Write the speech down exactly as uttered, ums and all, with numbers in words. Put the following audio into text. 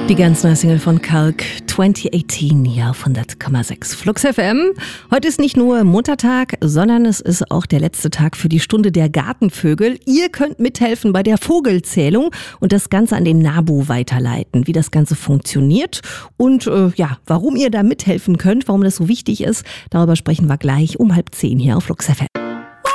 Die ganz neue Single von Kalk, zwanzig achtzehn, hier auf hundert Komma sechs Flux F M. Heute ist nicht nur Muttertag, sondern es ist auch der letzte Tag für die Stunde der Gartenvögel. Ihr könnt mithelfen bei der Vogelzählung und das Ganze an den NABU weiterleiten, wie das Ganze funktioniert und äh, ja, warum ihr da mithelfen könnt, warum das so wichtig ist. Darüber sprechen wir gleich um halb zehn hier auf Flux F M.